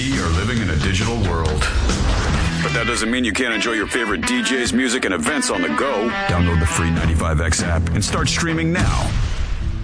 We are living in a digital world. But that doesn't mean you can't enjoy your favorite DJs, music, and events on the go. Download the free 95X app and start streaming now.